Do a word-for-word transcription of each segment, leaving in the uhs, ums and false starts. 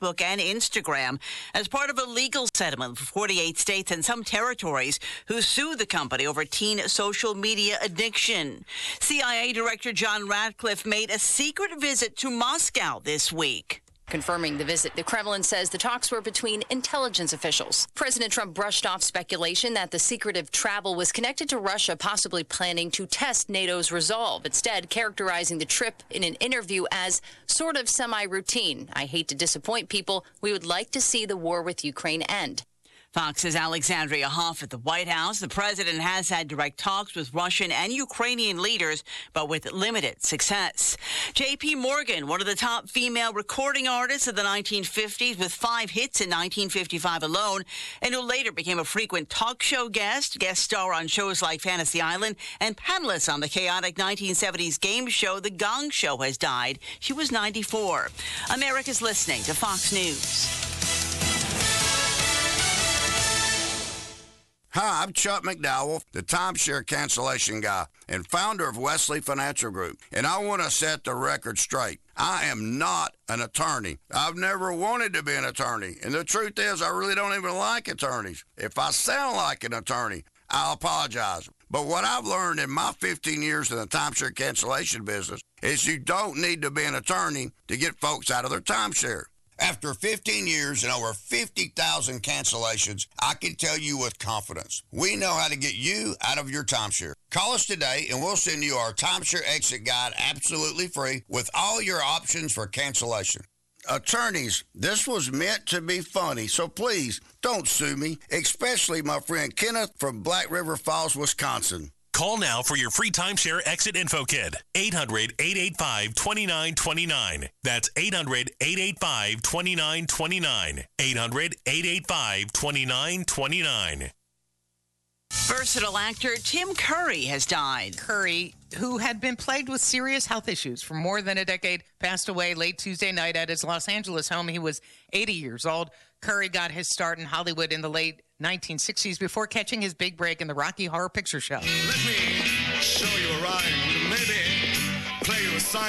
Facebook and Instagram as part of a legal settlement for forty-eight states and some territories who sued the company over teen social media addiction. C I A Director John Ratcliffe made a secret visit to Moscow this week. Confirming the visit, the Kremlin says the talks were between intelligence officials. President Trump brushed off speculation that the secretive travel was connected to Russia possibly planning to test NATO's resolve, instead characterizing the trip in an interview as sort of semi-routine. I hate to disappoint people. We would like to see the war with Ukraine end. Fox's Alexandria Hoff at the White House. The president has had direct talks with Russian and Ukrainian leaders, but with limited success. J P Morgan, one of the top female recording artists of the nineteen fifties with five hits in nineteen fifty-five alone, and who later became a frequent talk show guest, guest star on shows like Fantasy Island, and panelist on the chaotic nineteen seventies game show The Gong Show, has died. She was ninety-four. America's listening to Fox News. Hi, I'm Chuck McDowell, the timeshare cancellation guy and founder of Wesley Financial Group, and I want to set the record straight. I am not an attorney. I've never wanted to be an attorney, and the truth is I really don't even like attorneys. If I sound like an attorney, I'll apologize. But what I've learned in my fifteen years in the timeshare cancellation business is you don't need to be an attorney to get folks out of their timeshare. After fifteen years and over fifty thousand cancellations, I can tell you with confidence, we know how to get you out of your timeshare. Call us today and we'll send you our timeshare exit guide absolutely free with all your options for cancellation. Attorneys, this was meant to be funny, so please don't sue me, especially my friend Kenneth from Black River Falls, Wisconsin. Call now for your free timeshare exit info kit. eight hundred, eight eight five, two nine two nine. That's eight hundred, eight eight five, two nine two nine. eight hundred, eight eight five, two nine two nine. Versatile actor Tim Curry has died. Curry, who had been plagued with serious health issues for more than a decade, passed away late Tuesday night at his Los Angeles home. He was eighty years old. Curry got his start in Hollywood in the late nineteen sixties before catching his big break in the Rocky Horror Picture Show. Let me show you a rhyme, maybe play you a sign.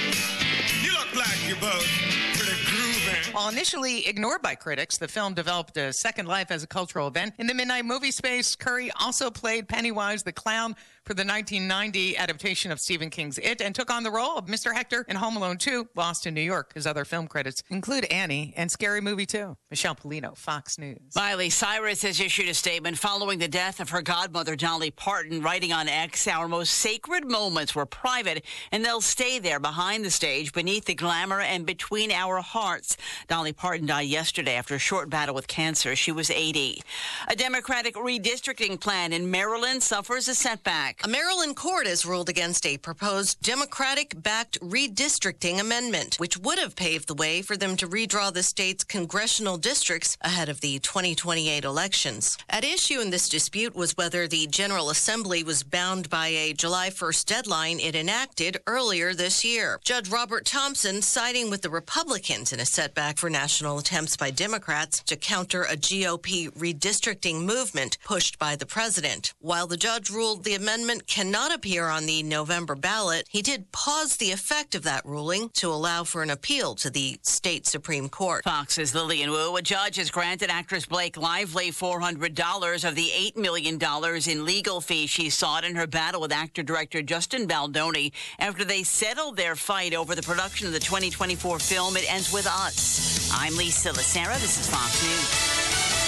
You look like you're both pretty groovy. While initially ignored by critics, the film developed a second life as a cultural event. In the midnight movie space, Curry also played Pennywise the Clown for the nineteen ninety adaptation of Stephen King's It and took on the role of Mister Hector in Home Alone two, Lost in New York. His other film credits include Annie and Scary Movie two. Michelle Polino, Fox News. Miley Cyrus has issued a statement following the death of her godmother, Dolly Parton, writing on X, "Our most sacred moments were private, and they'll stay there behind the stage, beneath the glamour and between our hearts." Dolly Parton died yesterday after a short battle with cancer. She was eighty. A Democratic redistricting plan in Maryland suffers a setback. A Maryland court has ruled against a proposed Democratic-backed redistricting amendment, which would have paved the way for them to redraw the state's congressional districts ahead of the twenty twenty-eight elections. At issue in this dispute was whether the General Assembly was bound by a July first deadline it enacted earlier this year. Judge Robert Thompson siding with the Republicans in a setback for national attempts by Democrats to counter a G O P redistricting movement pushed by the president. While the judge ruled the amendment cannot appear on the November ballot, he did pause the effect of that ruling to allow for an appeal to the state Supreme Court. Fox's Lillian Wu. A judge has granted actress Blake Lively four hundred dollars of the eight million dollars in legal fees she sought in her battle with actor-director Justin Baldoni after they settled their fight over the production of the twenty twenty-four film It Ends With Us. I'm Lisa Lacera. This is Fox News.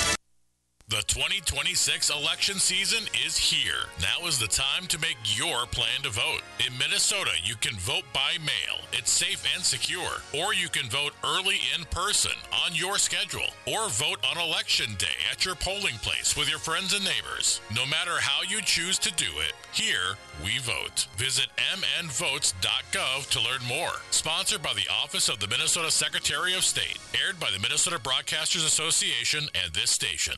The twenty twenty-six election season is here. Now is the time to make your plan to vote. In Minnesota, you can vote by mail. It's safe and secure. Or you can vote early in person on your schedule. Or vote on election day at your polling place with your friends and neighbors. No matter how you choose to do it, here we vote. Visit m n votes dot gov to learn more. Sponsored by the Office of the Minnesota Secretary of State. Aired by the Minnesota Broadcasters Association and this station.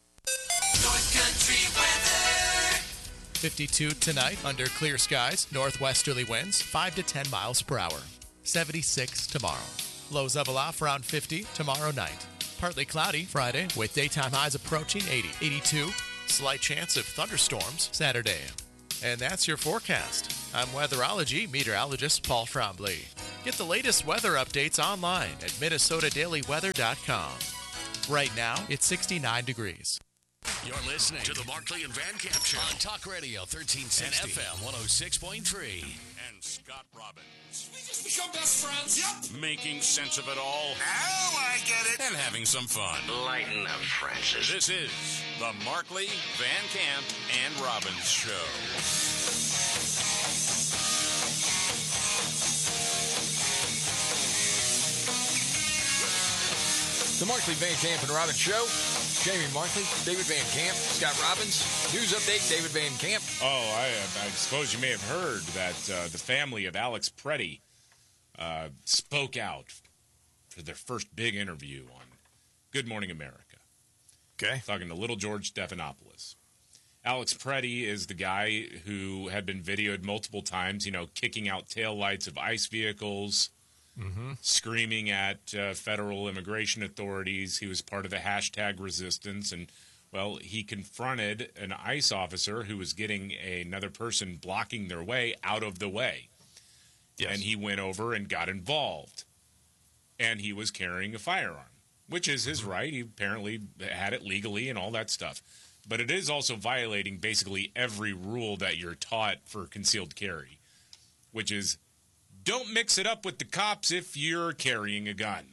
North Country weather. fifty-two tonight under clear skies. Northwesterly winds five to ten miles per hour. seventy-six tomorrow. Lows level off around fifty tomorrow night. Partly cloudy Friday with daytime highs approaching eighty. eighty-two. Slight chance of thunderstorms Saturday. And that's your forecast. I'm weatherology meteorologist Paul Trombley. Get the latest weather updates online at minnesota daily weather dot com. Right now, it's sixty-nine degrees. You're listening to the Markley and Van Camp Show on Talk Radio thirteen sixty and F M one oh six point three. And Scott Robbins. We just become best friends. Yep. Making sense of it all. Now I get it. And having some fun. Lighten up, Francis. This is the Markley, Van Camp, and Robbins Show. The Markley, Van Camp, and Robbins Show. Jamie Markley, David Van Camp, Scott Robbins. News update, David Van Camp. Oh, I, I suppose you may have heard that uh, the family of Alex Preddy uh, spoke out for their first big interview on Good Morning America. Okay. Talking to little George Stephanopoulos. Alex Preddy is the guy who had been videoed multiple times, you know, kicking out taillights of ICE vehicles, mm-hmm. screaming at uh, federal immigration authorities. He was part of the hashtag resistance. And, well, he confronted an ICE officer who was getting a, another person blocking their way out of the way. Yes. And he went over and got involved. And he was carrying a firearm, which is his right. He apparently had it legally and all that stuff. But it is also violating basically every rule that you're taught for concealed carry, which is don't mix it up with the cops if you're carrying a gun.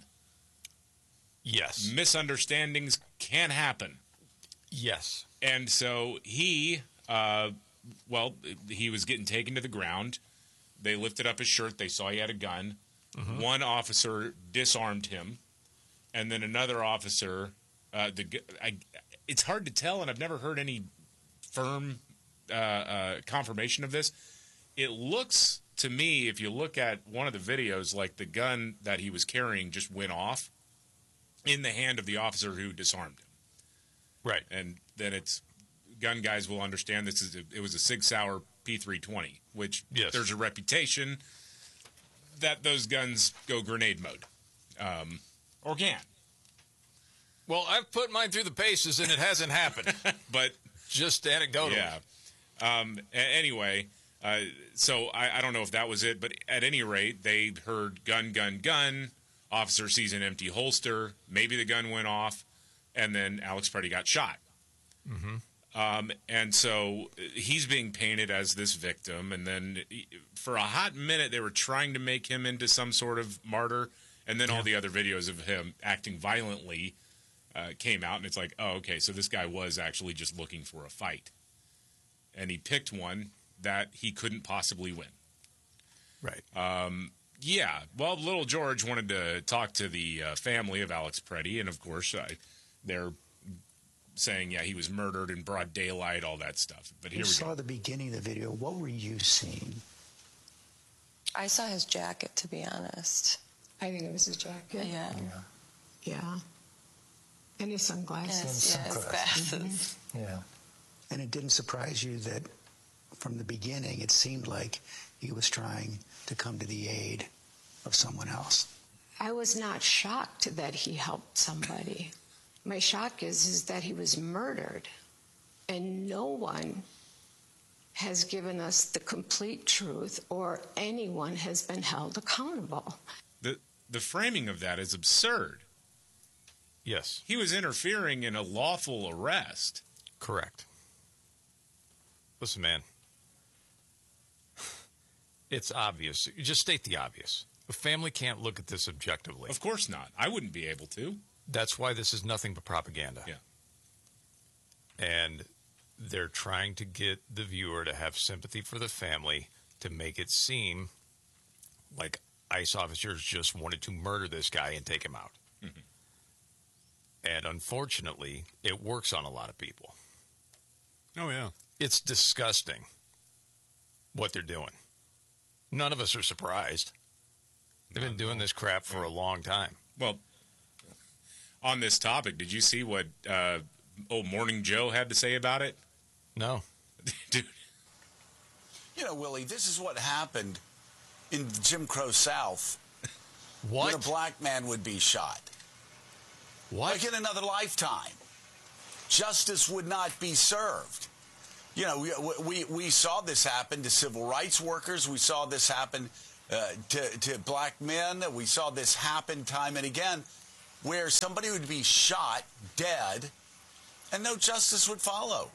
Yes. Misunderstandings can happen. Yes. And so he, uh, well, he was getting taken to the ground. They lifted up his shirt. They saw he had a gun. Mm-hmm. One officer disarmed him. And then another officer, uh, the I, it's hard to tell, and I've never heard any firm uh, uh, confirmation of this. It looks to me, if you look at one of the videos, like the gun that he was carrying just went off in the hand of the officer who disarmed him. Right. And then it's, gun guys will understand this is, a, it was a Sig Sauer P three twenty, which yes. there's a reputation that those guns go grenade mode. Um, or can. Well, I've put mine through the paces, and it hasn't happened. But just anecdotally. Yeah. Um, a- anyway, uh, so I, I don't know if that was it, but at any rate, they heard gun, gun, gun. Officer sees an empty holster. Maybe the gun went off, and then Alex Preddy got shot. Mm-hmm. Um, and so he's being painted as this victim, and then for a hot minute, they were trying to make him into some sort of martyr, and then yeah. all the other videos of him acting violently Uh, came out, and it's like, oh, okay, so this guy was actually just looking for a fight. And he picked one that he couldn't possibly win. Right. Um, yeah, well, little George wanted to talk to the uh, family of Alex Preddy, and of course, uh, they're saying, yeah, he was murdered in broad daylight, all that stuff. But here you we saw go. the beginning of the video. What were you seeing? I saw his jacket, to be honest. I think it was his jacket. Yeah. Yeah. Yeah. And his sunglasses. And his, yeah, his glasses. Mm-hmm. Yeah. And it didn't surprise you that from the beginning it seemed like he was trying to come to the aid of someone else. I was not shocked that he helped somebody. My shock is, is that he was murdered. And no one has given us the complete truth, or anyone has been held accountable. The, the framing of that is absurd. Yes. He was interfering in a lawful arrest. Correct. Listen, man. It's obvious. You just state the obvious. A family can't look at this objectively. Of course not. I wouldn't be able to. That's why this is nothing but propaganda. Yeah. And they're trying to get the viewer to have sympathy for the family to make it seem like ICE officers just wanted to murder this guy and take him out. Mm-hmm. And unfortunately, it works on a lot of people. Oh, yeah. It's disgusting what they're doing. None of us are surprised. They've been doing this crap for a long time. Well, on this topic, did you see what uh, old Morning Joe had to say about it? No. Dude. You know, Willie, this is what happened in Jim Crow South. What? When a black man would be shot. What? Like in another lifetime. Justice would not be served. You know, we, we, we saw this happen to civil rights workers. We saw this happen uh, to, to black men. We saw this happen time and again, where somebody would be shot dead and no justice would follow.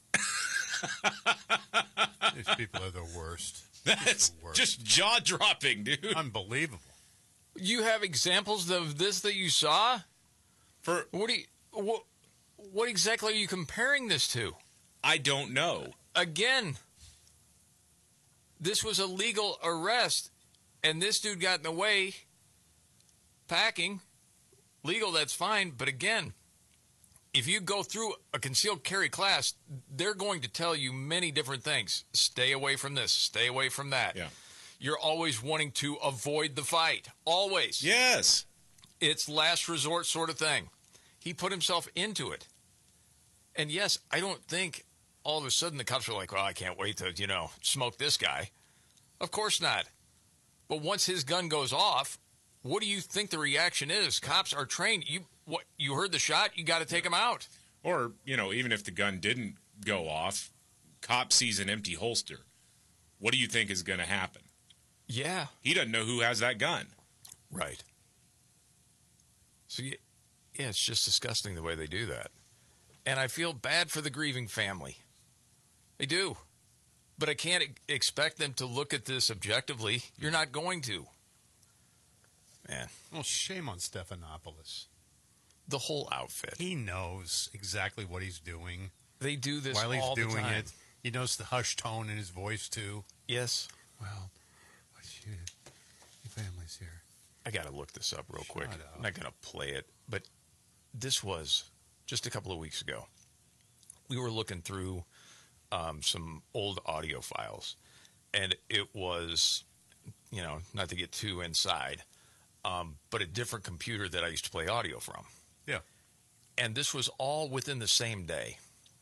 These people are the worst. That's the worst. Just jaw-dropping, dude. Unbelievable. You have examples of this that you saw? For what do you what, what exactly are you comparing this to? I don't know. Again, this was a legal arrest, and this dude got in the way. Packing, legal, that's fine. But again, if you go through a concealed carry class, they're going to tell you many different things. Stay away from this. Stay away from that. Yeah. You're always wanting to avoid the fight. Always. Yes. It's last resort sort of thing. He put himself into it. And yes, I don't think all of a sudden the cops are like, well, I can't wait to, you know, smoke this guy. Of course not. But once his gun goes off, what do you think the reaction is? Cops are trained. You what? You heard the shot. You got to take him out. Or, you know, even if the gun didn't go off, cop sees an empty holster. What do you think is going to happen? Yeah. He doesn't know who has that gun. Right. So, yeah, it's just disgusting the way they do that. And I feel bad for the grieving family. I do. But I can't expect them to look at this objectively. You're not going to. Man. Well, shame on Stephanopoulos. The whole outfit. He knows exactly what he's doing. They do this while he's all doing the time. it. He knows the hushed tone in his voice, too. Yes. Well, what's your, your family's here. I got to look this up real Shut quick. up. I'm not going to play it, but this was just a couple of weeks ago. We were looking through um, some old audio files, and it was, you know, not to get too inside, um, but a different computer that I used to play audio from. Yeah. And this was all within the same day.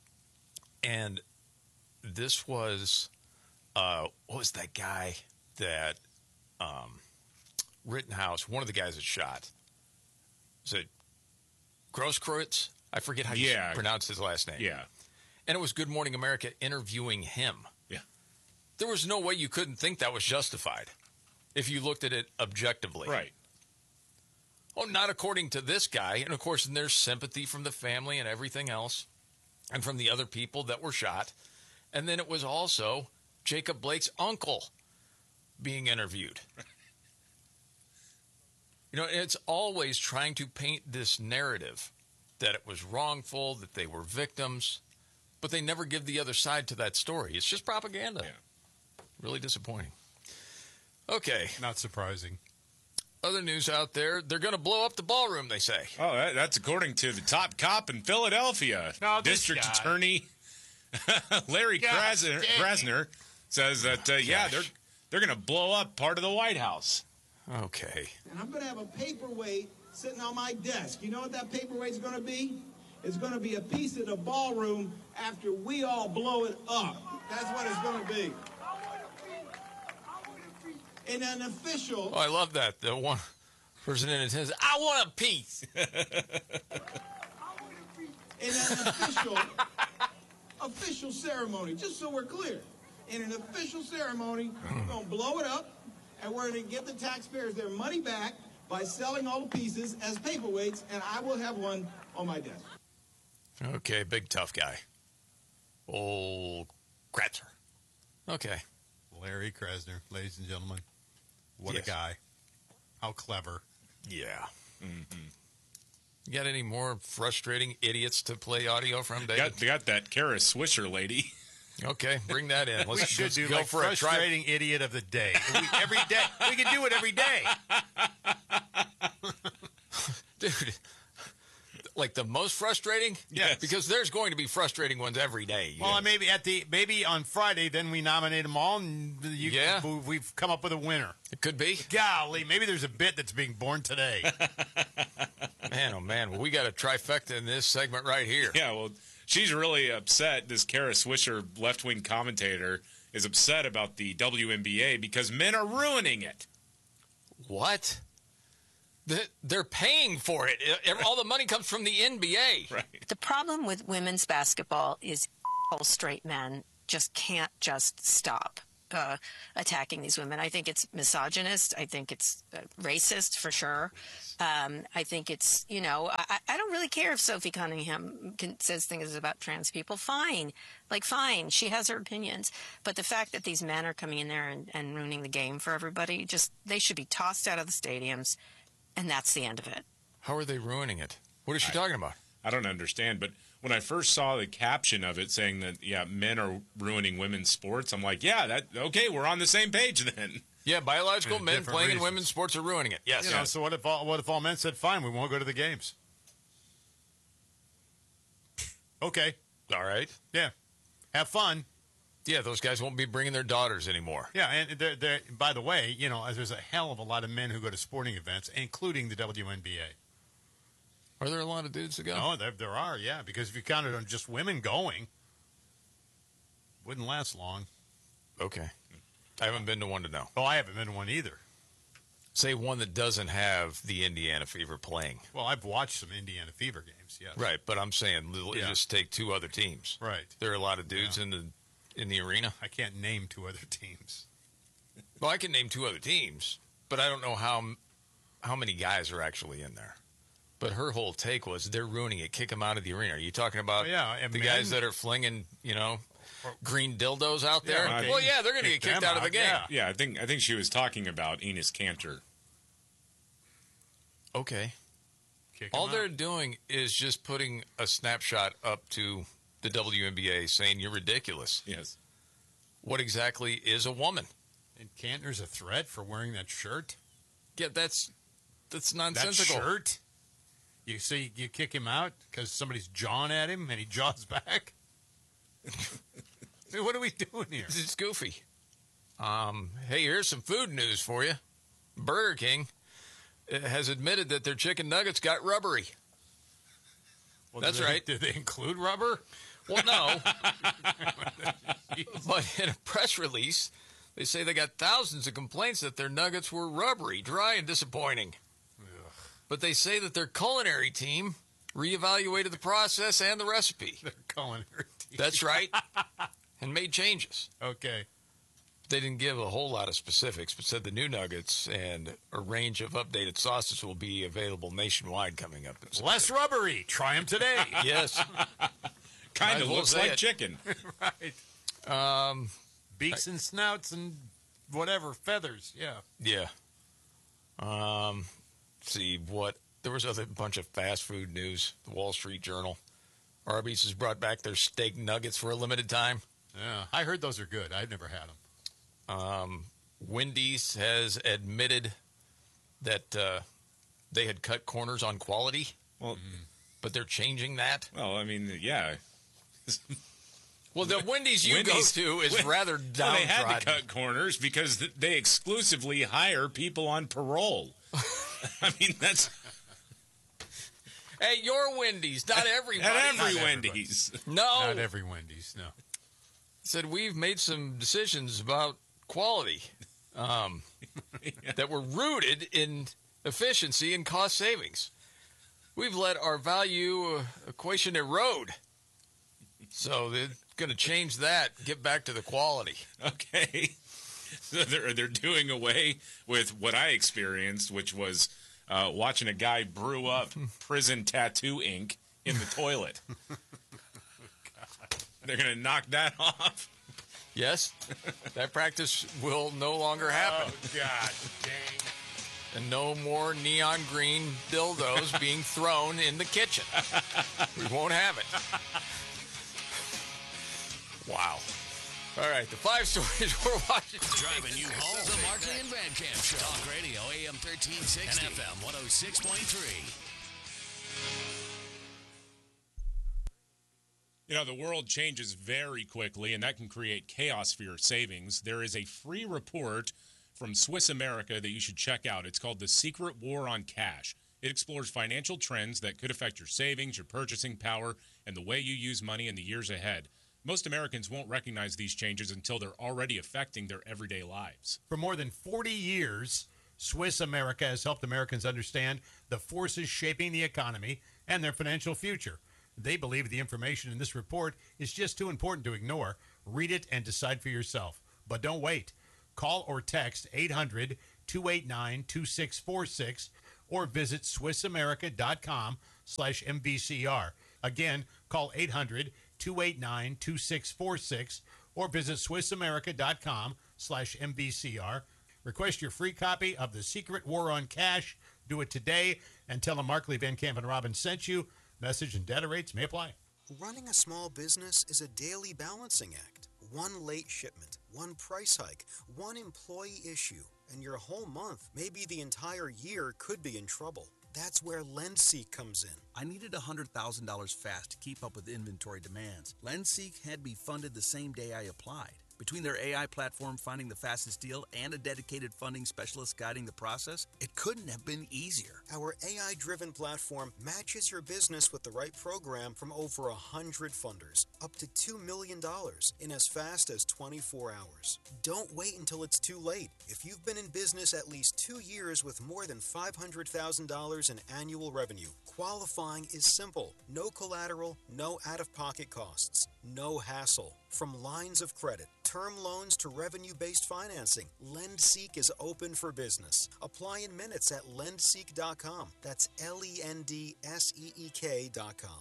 And this was, uh, what was that guy that, um, Rittenhouse, one of the guys that shot, was it Grosskreutz? I forget how you Yeah. pronounce his last name. Yeah. And it was Good Morning America interviewing him. Yeah. There was no way you couldn't think that was justified if you looked at it objectively. Right. Oh, not according to this guy. And, of course, and there's sympathy from the family and everything else and from the other people that were shot. And then it was also Jacob Blake's uncle being interviewed. You know, it's always trying to paint this narrative that it was wrongful, that they were victims, but they never give the other side to that story. It's just propaganda. Yeah. Really disappointing. Okay. Not surprising. Other news out there, they're going to blow up the ballroom, they say. Oh, that, that's according to the top cop in Philadelphia. No, this District guy. Attorney Larry God Krasner, dang. Krasner says that, uh, yeah, they're, they're going to blow up part of the White House. Okay. And I'm going to have a paperweight sitting on my desk. You know what that paperweight's going to be? It's going to be a piece of the ballroom after we all blow it up. That's what it's going to be. In an official... Oh, I love that. The one person in it says, I want a piece. In an official, official ceremony, just so we're clear. In an official ceremony, we're going to blow it up, and we're going to give the taxpayers their money back by selling all the pieces as paperweights, and I will have one on my desk. Okay, big tough guy. Old Kratzer. Okay. Larry Krasner, ladies and gentlemen. What Yes. a guy. How clever. Yeah. Mm-hmm. You got any more frustrating idiots to play audio from, David? Got, got that Kara Swisher lady. Okay, bring that in. Let's we should just do go like for a try. frustrating idiot of the day. We, every day. We can do it every day. Dude, like the most frustrating? Yes. Because there's going to be frustrating ones every day. Well, Yeah. maybe at the maybe on Friday, then we nominate them all, and you, Yeah. we've come up with a winner. It could be. Golly, maybe there's a bit that's being born today. Man, oh man. Well, we got a trifecta in this segment right here. Yeah, well, she's really upset. This Kara Swisher left-wing commentator is upset about the W N B A because men are ruining it. What? The- They're paying for it. Every- All the money comes from the N B A. Right. The problem with women's basketball is all straight men just can't just stop. uh, attacking these women. I think it's misogynist. I think it's uh, racist for sure. Um, I think it's, you know, I, I don't really care if Sophie Cunningham can, says things about trans people. Fine. Like, fine. She has her opinions. But the fact that these men are coming in there and, and ruining the game for everybody, just, they should be tossed out of the stadiums, and that's the end of it. How are they ruining it? What is she I, talking about? I don't understand, but when I first saw the caption of it saying that, yeah, men are ruining women's sports, I'm like, yeah, that okay, we're on the same page then. Yeah, biological Yeah, men different playing reasons. in women's sports are ruining it. Yes. You know, so what if all, what if all men said, fine, we won't go to the games? Okay. All right. Yeah. Have fun. Yeah, those guys won't be bringing their daughters anymore. Yeah, and they're, they're, by the way, you know, there's a hell of a lot of men who go to sporting events, including the W N B A. Are there a lot of dudes that go? No, there, there are, yeah, because if you counted on just women going, wouldn't last long. Okay. I haven't been to one to know. Oh, I haven't been to one either. Say one that doesn't have the Indiana Fever playing. Well, I've watched some Indiana Fever games, yes. Right, but I'm saying little- Yeah. just take two other teams. Right. There are a lot of dudes Yeah. in the in the arena. I can't name two other teams. Well, I can name two other teams, but I don't know how how many guys are actually in there. But her whole take was they're ruining it. Kick them out of the arena. Are you talking about Oh, yeah, and the men- guys that are flinging, you know, green dildos out Yeah, there? I think- well, yeah, they're going to kick get kicked them out of the out, game. yeah. Yeah, I think I think she was talking about Enos Kanter. Okay. Kick All 'em they're out. doing is just putting a snapshot up to the W N B A saying you're ridiculous. Yes. What exactly is a woman? And Cantor's a threat for wearing that shirt? Yeah, that's that's That nonsensical. shirt? You say you kick him out because somebody's jawing at him and he jaws back? I mean, what are we doing here? It's goofy. Um, hey, here's some food news for you. Burger King uh, has admitted that their chicken nuggets got rubbery. Well, That's do they- right. Do they include rubber? Well, no. But in a press release, they say they got thousands of complaints that their nuggets were rubbery, dry, and disappointing. But they say that their culinary team reevaluated the process and the recipe. Their culinary team. That's right. And made changes. Okay. They didn't give a whole lot of specifics, but said the new nuggets and a range of updated sauces will be available nationwide coming up. in Less rubbery. Try them today. Yes. Kind Might of as well looks say like it. chicken. Right. Um, Beaks and snouts and whatever, feathers. Yeah. yeah. Um, let's see what there was other bunch of fast food news. The Wall Street Journal. Arby's has brought back their steak nuggets for a limited time. Yeah. I heard those are good. I've never had them. Um, Wendy's has admitted that uh, they had cut corners on quality. Well, but they're changing that. Well, I mean, yeah. Well, the Wendy's you Wendy's- go to is Wen- rather Well, downtrodden. they had to cut corners because th- they exclusively hire people on parole. I mean, that's Hey, your Wendy's, not everybody. at every Not Wendy's. No. Not every Wendy's, no. Said we've made some decisions about quality um, that were rooted in efficiency and cost savings. We've let our value uh, equation erode. So they're going to change that, get back to the quality. Okay. So they're, they're doing away with what I experienced, which was uh, watching a guy brew up prison tattoo ink in the toilet. They're going to knock that off. Yes, that practice will no longer happen. Oh, God dang. And no more neon green dildos being thrown in the kitchen. We won't have it. Wow. All right, the five stories we're watching. Driving you home. The Markley and Van Camp Show. Talk Radio, A M thirteen sixty. And F M one oh six point three. You know, the world changes very quickly, and that can create chaos for your savings. There is a free report from Swiss America that you should check out. It's called The Secret War on Cash. It explores financial trends that could affect your savings, your purchasing power, and the way you use money in the years ahead. Most Americans won't recognize these changes until they're already affecting their everyday lives. For more than forty years, Swiss America has helped Americans understand the forces shaping the economy and their financial future. They believe the information in this report is just too important to ignore. Read it and decide for yourself. But don't wait. Call or text eight hundred, two eight nine, two six four six or visit swissamerica.com slash MVCR. Again, call eight hundred, two eight nine, two six four six or visit swissamerica.com slash MVCR. Request your free copy of The Secret War on Cash. Do it today and tell them Markley, Van Camp, and Robbins sent you. Message and data rates may apply. Running a small business is a daily balancing act. One late shipment, one price hike, one employee issue, and your whole month, maybe the entire year, could be in trouble. That's where LendSeek comes in. I needed one hundred thousand dollars fast to keep up with inventory demands. LendSeek had me funded the same day I applied. Between their A I platform finding the fastest deal and a dedicated funding specialist guiding the process, it couldn't have been easier. Our A I-driven platform matches your business with the right program from over one hundred funders, up to two million dollars in as fast as twenty-four hours. Don't wait until it's too late. If you've been in business at least two years with more than five hundred thousand dollars in annual revenue, qualifying is simple. No collateral, no out-of-pocket costs, no hassle. From lines of credit, term loans to revenue-based financing, LendSeek is open for business. Apply in minutes at lend seek dot com. That's L E N D S E E K dot com.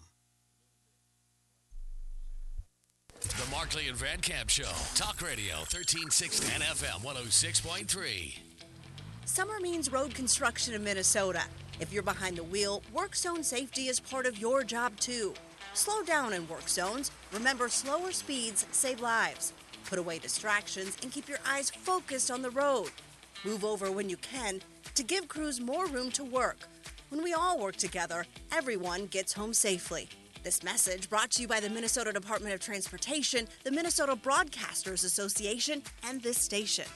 The Markley and Van Camp Show. Talk Radio thirteen sixty and F M one oh six point three. Summer means road construction in Minnesota. If you're behind the wheel, work zone safety is part of your job too. Slow down in work zones. Remember, slower speeds save lives. Put away distractions and keep your eyes focused on the road. Move over when you can to give crews more room to work. When we all work together, everyone gets home safely. This message brought to you by the Minnesota Department of Transportation, the Minnesota Broadcasters Association, and this station.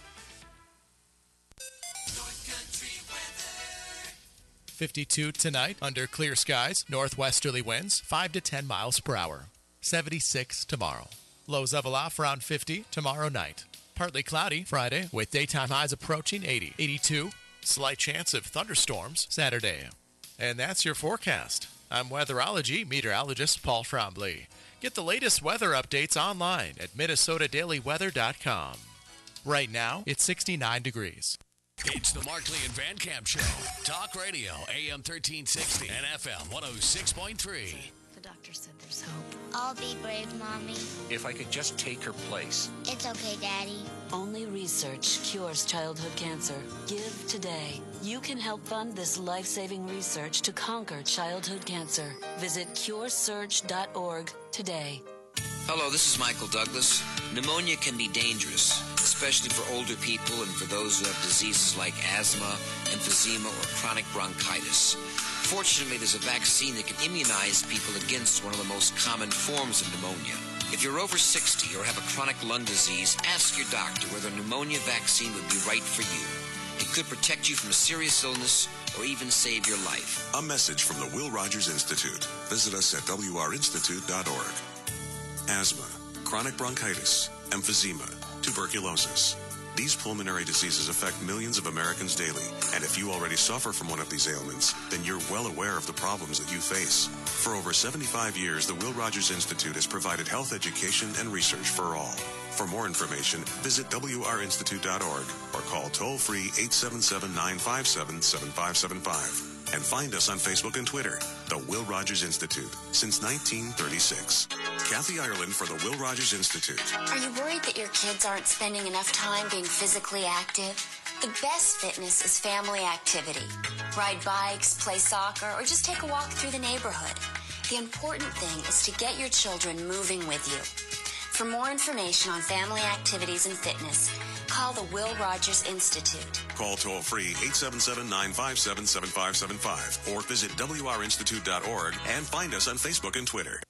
fifty-two tonight under clear skies, northwesterly winds, five to ten miles per hour. seventy-six tomorrow. Lows level off around fifty tomorrow night. Partly cloudy Friday with daytime highs approaching eighty. eighty-two, slight chance of thunderstorms Saturday. And that's your forecast. I'm weatherology meteorologist Paul Trombley. Get the latest weather updates online at minnesota daily weather dot com. Right now, it's sixty-nine degrees. It's the Markley and Van Camp Show. Talk Radio, A M thirteen sixty and F M one oh six point three. The doctor said there's hope. I'll be brave, Mommy. If I could just take her place. It's okay, Daddy. Only research cures childhood cancer. Give today. You can help fund this life-saving research to conquer childhood cancer. Visit cure surge dot org today. Hello, this is Michael Douglas. Pneumonia can be dangerous, especially for older people and for those who have diseases like asthma, emphysema, or chronic bronchitis. Fortunately, there's a vaccine that can immunize people against one of the most common forms of pneumonia. If you're over sixty or have a chronic lung disease, ask your doctor whether a pneumonia vaccine would be right for you. It could protect you from a serious illness or even save your life. A message from the Will Rogers Institute. Visit us at W R institute dot org. Asthma, chronic bronchitis, emphysema, tuberculosis. These pulmonary diseases affect millions of Americans daily, and if you already suffer from one of these ailments, then you're well aware of the problems that you face. For over seventy-five years, the Will Rogers Institute has provided health education and research for all. For more information, visit W R institute dot org or call toll-free eight seven seven, nine five seven, seven five seven five. And find us on Facebook and Twitter, The Will Rogers Institute, since nineteen thirty-six. Kathy Ireland for the Will Rogers Institute. Are you worried that your kids aren't spending enough time being physically active? The best fitness is family activity. Ride bikes, play soccer, or just take a walk through the neighborhood. The important thing is to get your children moving with you. For more information on family activities and fitness, call the Will Rogers Institute. Call toll-free eight seven seven, nine five seven, seven five seven five or visit W R institute dot org and find us on Facebook and Twitter.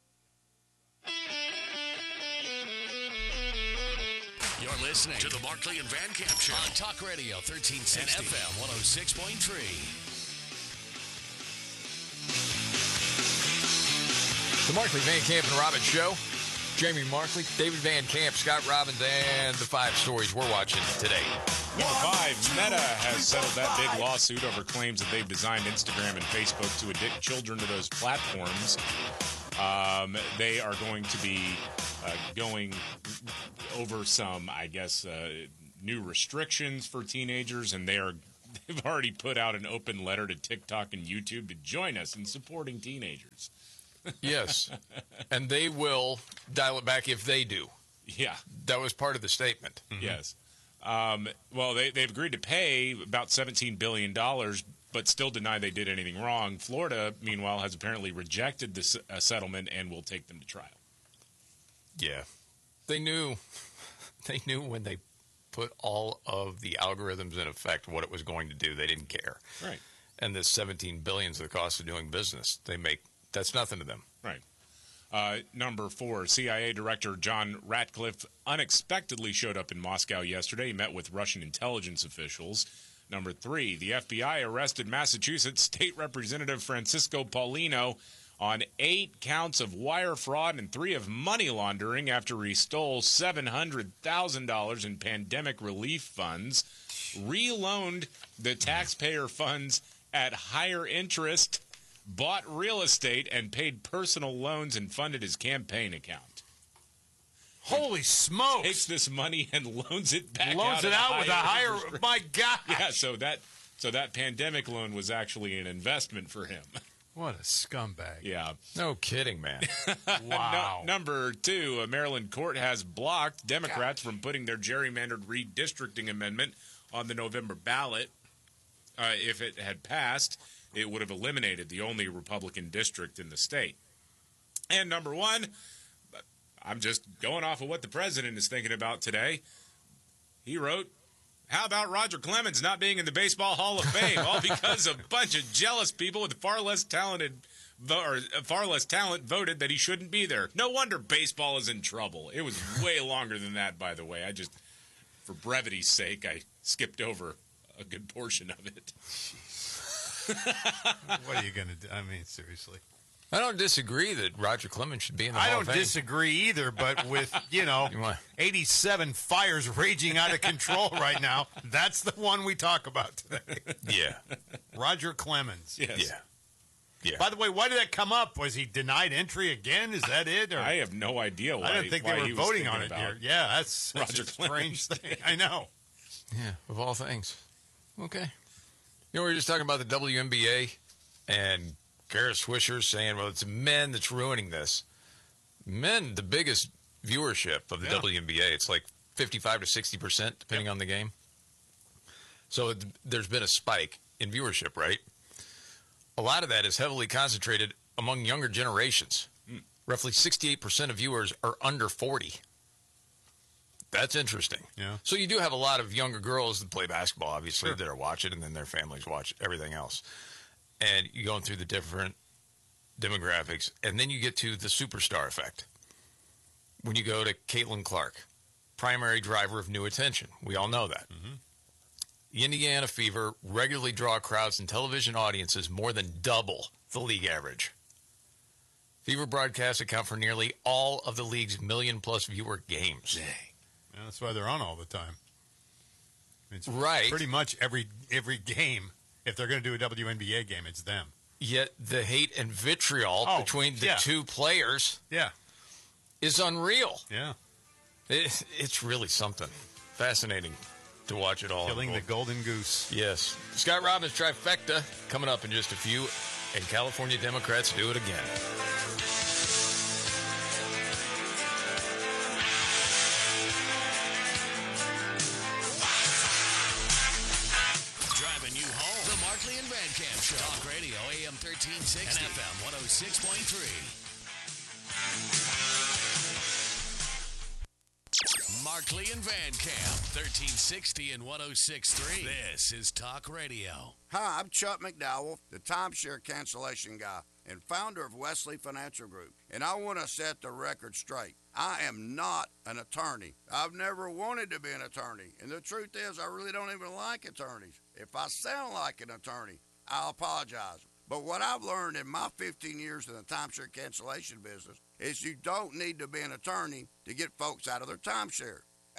You're listening to the Markley and Van Camp Show on Talk Radio thirteen sixty and F M one oh six point three. The Markley, Van Camp, and Robbins Show. Jamie Markley, David Van Camp, Scott Robbins, and the five stories we're watching today. Number five, Meta has settled that big lawsuit over claims that they've designed Instagram and Facebook to addict children to those platforms. Um, they are going to be uh, going over some, I guess, uh, new restrictions for teenagers, and they are they've already put out an open letter to TikTok and YouTube to join us in supporting teenagers. Yes, and they will dial it back if they do. Yeah. That was part of the statement. Mm-hmm. Yes. Um, well, they, they've agreed to pay about seventeen billion dollars, but still deny they did anything wrong. Florida, meanwhile, has apparently rejected this uh, settlement and will take them to trial. Yeah. They knew, they knew when they put all of the algorithms in effect what it was going to do. They didn't care. Right. And this seventeen billion dollars is the cost of doing business. They make, that's nothing to them. Right. Uh, number four, C I A Director John Ratcliffe unexpectedly showed up in Moscow yesterday. He met with Russian intelligence officials. Number three, the F B I arrested Massachusetts State Representative Francisco Paulino on eight counts of wire fraud and three of money laundering after he stole seven hundred thousand dollars in pandemic relief funds, reloaned the taxpayer funds at higher interest, bought real estate, and paid personal loans and funded his campaign account. Holy smokes! Takes this money and loans it back loans out. it out with a higher. My God! Yeah, so that so that pandemic loan was actually an investment for him. What a scumbag! Yeah, no kidding, man. Wow. No, number two, a Maryland court has blocked Democrats from putting their gerrymandered redistricting amendment on the November ballot. Uh, if it had passed, it would have eliminated the only Republican district in the state. And number one, I'm just going off of what the president is thinking about today. He wrote, how about Roger Clemens not being in the Baseball Hall of Fame, all because a bunch of jealous people with far less talented vo- or far less talent voted that he shouldn't be there. No wonder baseball is in trouble. It was way longer than that, by the way. I just, for brevity's sake, I skipped over a good portion of it. What are you going to do? I mean, seriously. I don't disagree that Roger Clemens should be in the I Hall don't of Fame. disagree either, but with, you know, eighty-seven fires raging out of control right now, that's the one we talk about today. Yeah. Roger Clemens. Yes. Yeah. Yeah. By the way, why did that come up? Was he denied entry again? Is that it? Or? I have no idea why. I didn't think why they he were was voting thinking on it about here. Yeah, that's, that's Roger a strange Clemens. thing. I know. Yeah, of all things. Okay. You know, we were just talking about the W N B A and Garrett Swisher saying, well, it's men that's ruining this. Men, the biggest viewership of the Yeah. W N B A. It's like fifty-five to sixty percent, depending on the game. So it, there's been a spike in viewership, right? A lot of that is heavily concentrated among younger generations. Mm. Roughly sixty-eight percent of viewers are under forty. That's interesting. Yeah. So you do have a lot of younger girls that play basketball, obviously, Sure. that are watching, and then their families watch everything else. And you're going through the different demographics, and then you get to the superstar effect. When you go to Caitlin Clark, primary driver of new attention. We all know that. Mm-hmm. The Indiana Fever regularly draw crowds and television audiences more than double the league average. Fever broadcasts account for nearly all of the league's million-plus viewer games. Yeah, that's why they're on all the time. It's Right. Pretty much every every game. If they're going to do a W N B A game, it's them. Yet the hate and vitriol Oh, between the yeah. two players Yeah. is unreal. Yeah. It, it's really something. Fascinating to watch it all. Killing the unfold. golden goose. Yes. Scott Robbins trifecta coming up in just a few, and California Democrats do it again. Driving you home. The Markley and Van Camp Show. Talk Radio, A M thirteen sixty. And F M one oh six point three. Markley and Van Camp, thirteen sixty and one oh six point three. This is Talk Radio. Hi, I'm Chuck McDowell, the timeshare cancellation guy and founder of Wesley Financial Group. And I want to set the record straight. I am not an attorney. I've never wanted to be an attorney. And the truth is, I really don't even like attorneys. If I sound like an attorney, I'll apologize. But what I've learned in my fifteen years in the timeshare cancellation business is you don't need to be an attorney to get folks out of their timeshare.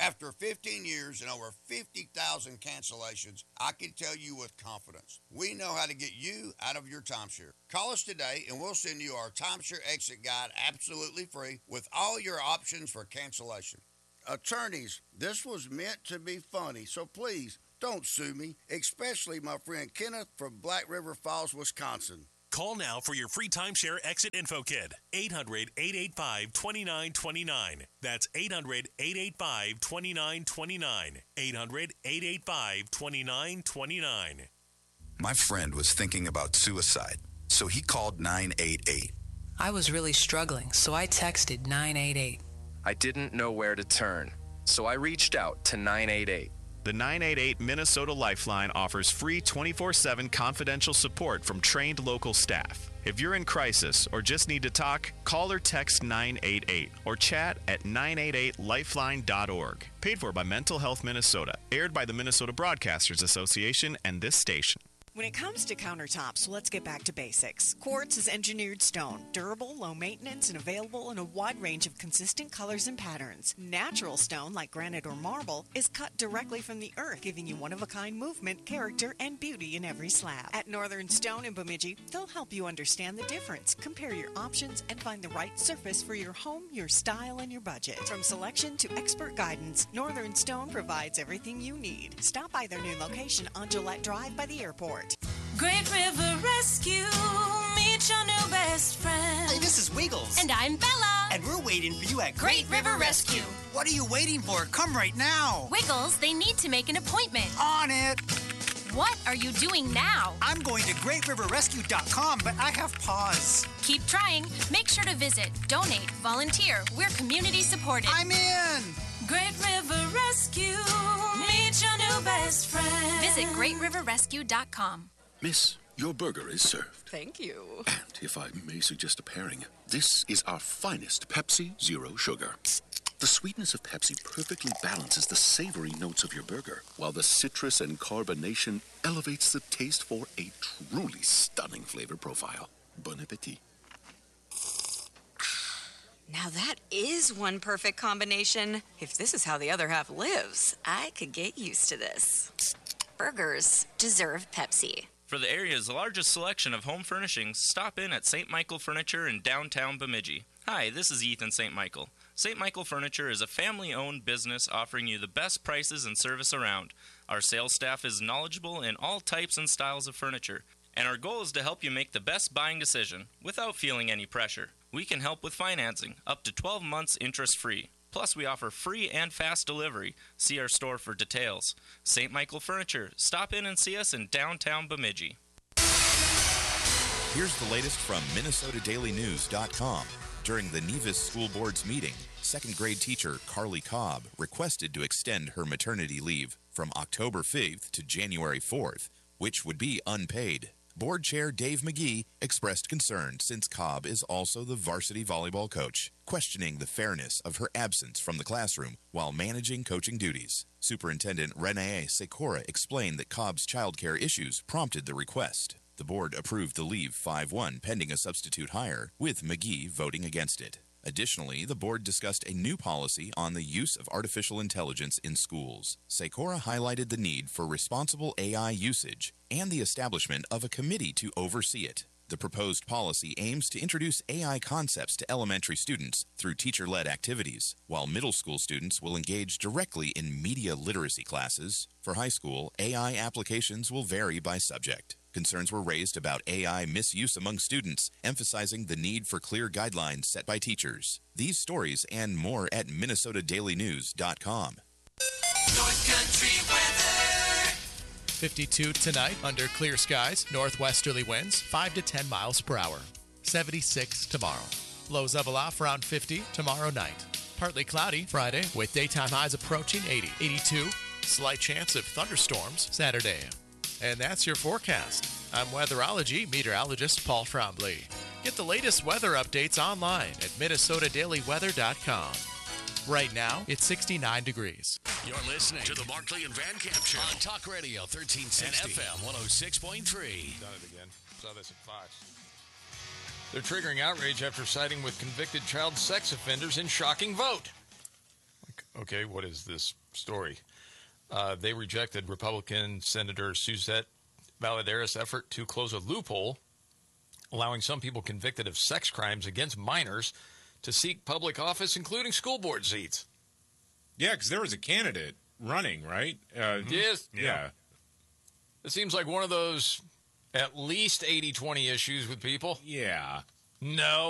After fifteen years and over fifty thousand cancellations, I can tell you with confidence, we know how to get you out of your timeshare. Call us today and we'll send you our timeshare exit guide absolutely free with all your options for cancellation. Attorneys, this was meant to be funny, so please don't sue me, especially my friend Kenneth from Black River Falls, Wisconsin. Call now for your free timeshare exit info kit. eight hundred, eight eight five, two nine two nine. That's eight hundred, eight eight five, two nine two nine. eight hundred, eight eight five, two nine two nine. My friend was thinking about suicide, so he called nine eight eight. I was really struggling, so I texted nine eight eight. I didn't know where to turn, so I reached out to nine eight eight. The nine eight eight Minnesota Lifeline offers free twenty-four seven confidential support from trained local staff. If you're in crisis or just need to talk, call or text nine eight eight or chat at nine eight eight lifeline dot org. Paid for by Mental Health Minnesota. Aired by the Minnesota Broadcasters Association and this station. When it comes to countertops, let's get back to basics. Quartz is engineered stone, durable, low maintenance, and available in a wide range of consistent colors and patterns. Natural stone, like granite or marble, is cut directly from the earth, giving you one-of-a-kind movement, character, and beauty in every slab. At Northern Stone in Bemidji, they'll help you understand the difference, compare your options, and find the right surface for your home, your style, and your budget. From selection to expert guidance, Northern Stone provides everything you need. Stop by their new location on Gillette Drive by the airport. Great River Rescue, meet your new best friend. Hey, this is Wiggles. And I'm Bella. And we're waiting for you at Great, Great River, River Rescue. Rescue. What are you waiting for? Come right now. Wiggles, they need to make an appointment. On it. What are you doing now? I'm going to great river rescue dot com, but I have pause. Keep trying. Make sure to visit, donate, volunteer. We're community supported. I'm in. Great River Rescue, meet your new best friend. Visit great river rescue dot com. Miss, your burger is served. Thank you. And if I may suggest a pairing, this is our finest Pepsi Zero Sugar. The sweetness of Pepsi perfectly balances the savory notes of your burger, while the citrus and carbonation elevates the taste for a truly stunning flavor profile. Bon appetit. Now that is one perfect combination. If this is how the other half lives, I could get used to this. Burgers deserve Pepsi. For the area's largest selection of home furnishings, stop in at Saint Michael Furniture in downtown Bemidji. Hi, this is Ethan Saint Michael. Saint Michael Furniture is a family-owned business offering you the best prices and service around. Our sales staff is knowledgeable in all types and styles of furniture, and our goal is to help you make the best buying decision without feeling any pressure. We can help with financing, up to twelve months interest-free. Plus, we offer free and fast delivery. See our store for details. Saint Michael Furniture. Stop in and see us in downtown Bemidji. Here's the latest from Minnesota Daily News dot com. During the Nevis School Board's meeting, second grade teacher Carly Cobb requested to extend her maternity leave from October fifth to January fourth, which would be unpaid. Board Chair Dave McGee expressed concern since Cobb is also the varsity volleyball coach, questioning the fairness of her absence from the classroom while managing coaching duties. Superintendent Renee Secora explained that Cobb's childcare issues prompted the request. The board approved the leave five one pending a substitute hire, with McGee voting against it. Additionally, the board discussed a new policy on the use of artificial intelligence in schools. Secora highlighted the need for responsible A I usage and the establishment of a committee to oversee it. The proposed policy aims to introduce A I concepts to elementary students through teacher-led activities, while middle school students will engage directly in media literacy classes. For high school, A I applications will vary by subject. Concerns were raised about A I misuse among students, emphasizing the need for clear guidelines set by teachers. These stories and more at Minnesota Daily News dot com. North Country weather. fifty-two tonight under clear skies, northwesterly winds five to ten miles per hour. seventy-six tomorrow. Lows level off around fifty tomorrow night. Partly cloudy Friday with daytime highs approaching eighty. eighty-two, slight chance of thunderstorms Saturday. And that's your forecast. I'm weatherology meteorologist Paul Trombley. Get the latest weather updates online at Minnesota Daily Weather dot com. Right now, it's sixty-nine degrees. You're listening to the Markley and Van Camp Show on Talk Radio thirteen sixty and F M one oh six point three. Done it again. Saw this at Fox. They're triggering outrage after siding with convicted child sex offenders in shocking vote. Like, Okay, what is this story? Uh, they rejected Republican Senator Suzette Valadares' effort to close a loophole, allowing some people convicted of sex crimes against minors to seek public office, including school board seats. Yeah, because there was a candidate running, right? Uh, Yes. Yeah. It seems like one of those at least eighty twenty issues with people. Yeah. No.